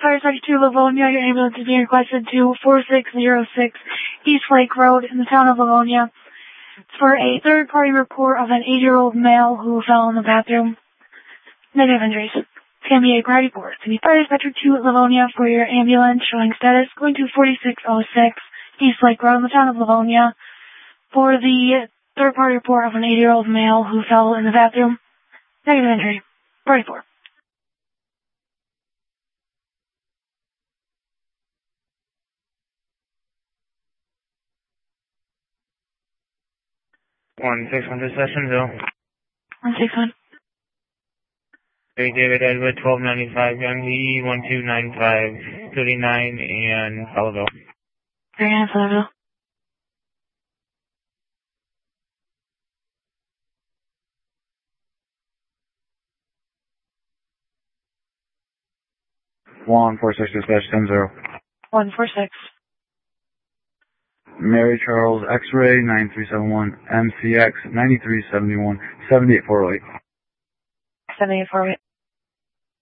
Fire Sector 2 Livonia, your ambulance is being requested to 4606 East Lake Road in the town of Livonia. It's for a third-party report of an 8-year-old male who fell in the bathroom. Negative injuries. It's going to be a priority report. It's going to be Fire Sector 2 Livonia for your ambulance showing status going to 4606 East Lake Road in the town of Livonia for the third-party report of an 8-year-old male who fell in the bathroom. Negative injury. Priority report. One 600 Sessionville. 161. Hey, David Edward, 1295, Young Lee, 1295, 39, and Fallowville. 39, Fallowville. One 466-10. 146. Mary Charles X-Ray 9371 MCX 9371 78408. 7848.